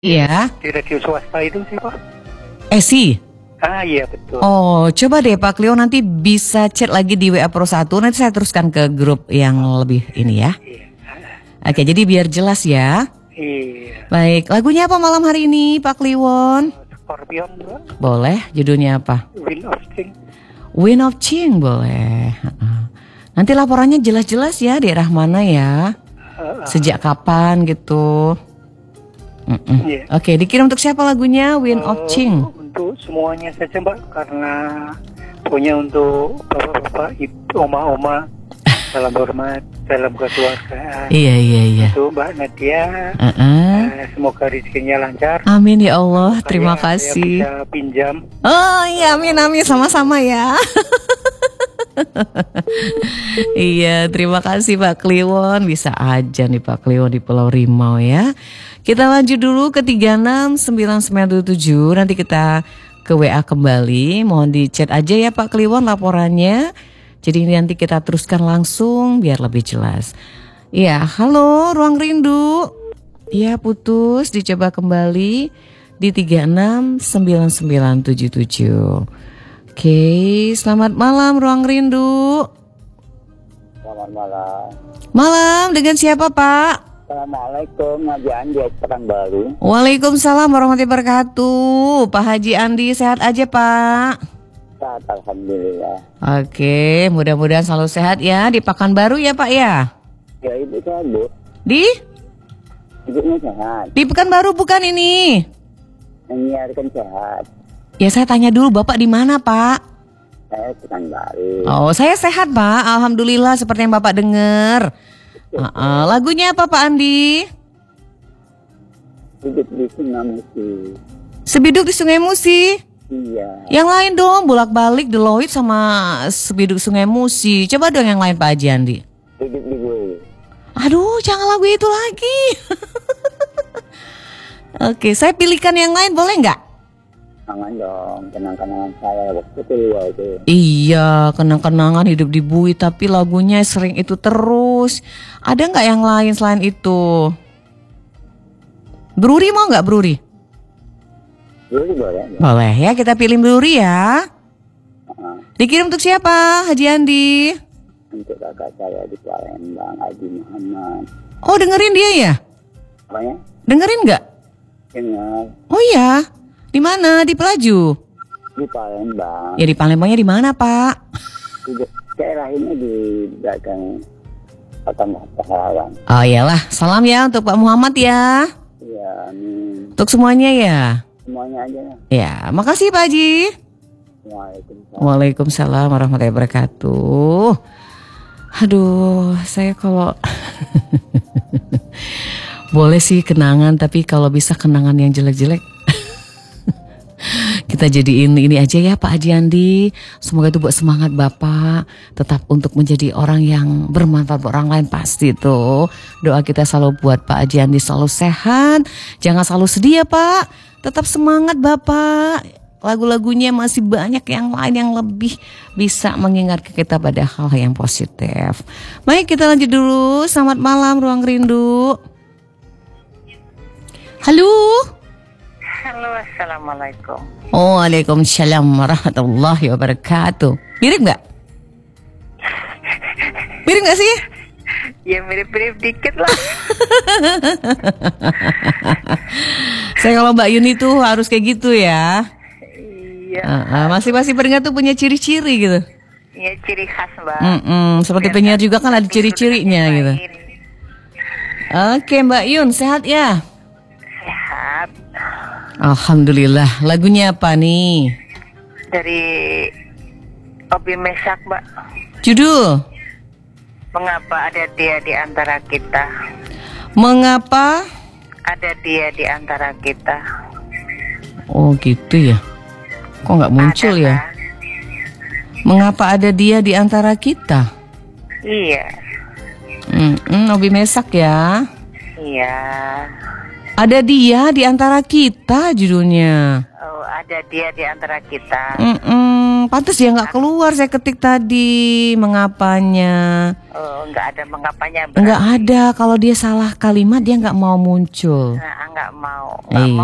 Iya. Di radio swasta itu sih Pak. Esi. Iya betul. Oh, coba deh Pak Cleo nanti bisa chat lagi di WA Pro 1. Nanti saya teruskan ke grup yang lebih ini ya. Iya. Oke, jadi biar jelas ya. Iya. Baik, lagunya apa malam hari ini Pak Kliwon? Scorpion Pak. Boleh, judulnya apa? Wind of Change. Wind of Change boleh. Nanti laporannya jelas-jelas ya, daerah mana ya. Sejak kapan gitu. Iya. Oke, dikirim untuk siapa lagunya? Wind of Change. Untuk semuanya saja Mbak, karena punya untuk bapak-bapak, oma-oma, salam hormat, salam kekeluargaan. Iya. Untuk Mbak Nadia, semoga rezekinya lancar. Amin ya Allah, terima Saya kasih. bisa pinjam. Oh iya, amin sama-sama ya. Iya, terima kasih Pak Kliwon. Bisa aja nih Pak Kliwon di Pulau Rimau ya. Kita lanjut dulu ke 36997. Nanti kita ke WA kembali. Mohon di chat aja ya Pak Kliwon laporannya. Jadi nanti kita teruskan langsung biar lebih jelas. Iya, halo Ruang Rindu. Iya, putus, dicoba kembali di 36997. Oke, selamat malam Ruang Rindu. Selamat malam. Malam, dengan siapa Pak? Assalamualaikum, Haji Andi Pekanbaru. Waalaikumsalam warahmatullahi wabarakatuh. Pak Haji Andi sehat aja Pak? Sehat, alhamdulillah. Oke, mudah-mudahan selalu sehat ya di Pekanbaru ya Pak ya? Ya ibu sehat bu. Di? Ibunya sehat. Di Pekanbaru bukan ini? Menyiarkan sehat. Ya saya tanya dulu Bapak di mana Pak? Saya Pekanbaru. Oh saya sehat Pak, alhamdulillah seperti yang Bapak dengar. Lagunya apa Pak Andi? Hidup di Sungai Musi. Sebiduk di Sungai Musi. Iya. Yang lain dong, bolak-balik Deloitte sama Sebiduk Sungai Musi. Coba dong yang lain Pak Haji Andi. Hidup di gue. Aduh, jangan lagu itu lagi. Oke, saya pilihkan yang lain boleh nggak? Jangan dong, kenang-kenangan saya waktu tua itu. Iya, kenang-kenangan hidup di Bui, tapi lagunya sering itu terus. Ada nggak yang lain selain itu? Bruri mau nggak Bruri? Bruri boleh. Boleh ya, kita pilih Bruri ya. Dikirim untuk siapa, Haji Andi? Untuk kakak saya di Palembang, Haji Muhammad. Oh, dengerin dia ya? Apanya? Dengerin nggak? Dengar. Oh iya, di mana? Di Pelaju? Di Palembang. Ya di Palembangnya di mana Pak? Di daerah ini di belakang Patang Pahlawan. Oh iyalah, salam ya untuk Pak Muhammad ya. Iya, amin. Untuk semuanya ya. Semuanya aja ya. Ya, makasih Pak Haji. Waalaikumsalam. Waalaikumsalam warahmatullahi wabarakatuh. Aduh, saya kalau boleh sih kenangan, tapi kalau bisa kenangan yang jelek-jelek kita jadiin ini aja ya Pak Haji Andi. Semoga itu buat semangat Bapak tetap untuk menjadi orang yang bermanfaat buat orang lain pasti tuh. Doa kita selalu buat Pak Haji Andi selalu sehat. Jangan selalu sedih ya Pak. Tetap semangat Bapak. Lagu-lagunya masih banyak yang lain yang lebih bisa mengingatkan kita pada hal yang positif. Baik, kita lanjut dulu. Selamat malam Ruang Rindu. Halo. Halo, assalamualaikum. Waalaikumsalam warahmatullahi wabarakatuh. Mirip nggak? Mirip nggak sih? Ya mirip-mirip dikit lah. Saya kalau Mbak Yuni tuh harus kayak gitu ya. Iya. Masing-masing pendengar tuh punya ciri-ciri gitu. Iya, ciri khas Mbak. Seperti penyiar juga kan ada ciri-cirinya gitu. Oke Mbak Yun, sehat ya? Sehat. Alhamdulillah. Lagunya apa nih? Dari Obi Mesak Mbak. Judul? Mengapa ada dia di antara kita? Mengapa? Ada dia di antara kita. Oh gitu ya. Kok nggak muncul Ada, ya? kan? Mengapa ada dia di antara kita? Iya. Obi Mesak ya. Iya. Ada dia di antara kita judulnya. Oh, ada dia di antara kita. Pantes dia nggak keluar, saya ketik tadi mengapanya. Oh, nggak ada mengapanya. Nggak ada, kalau dia salah kalimat dia nggak mau muncul. Nggak mau. Iya.